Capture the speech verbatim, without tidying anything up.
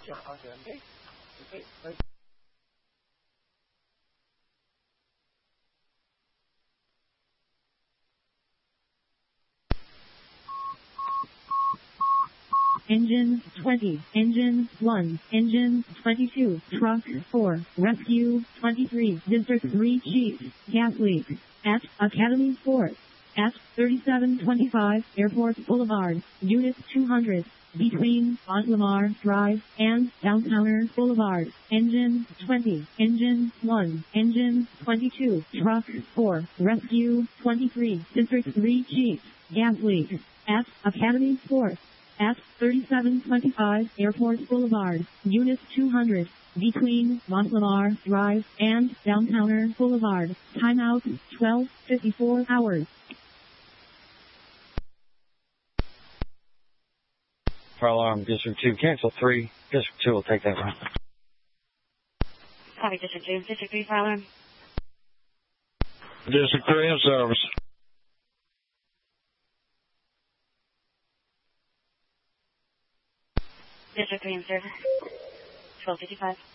Sure, okay. Okay. Okay. Right. Engine twenty, engine one, engine twenty-two, truck four, rescue twenty-three, district three chief, gas leak, at Academy four, at thirty-seven twenty-five, Airport Boulevard, Unit two hundred, between Mont Lamar Drive and Downtowner Boulevard, engine twenty, engine one, engine twenty-two, truck four, rescue twenty-three, district three chief, gas leak, at Academy four, at thirty-seven twenty-five Airport Boulevard, Unit two hundred, between Mont Lamar Drive and Downtowner Boulevard. Timeout twelve fifty-four hours. Fire alarm, District two, cancel three. District two will take that route. Copy, District two. District three, fire alarm. District three in service. District three in service. twelve fifty-five.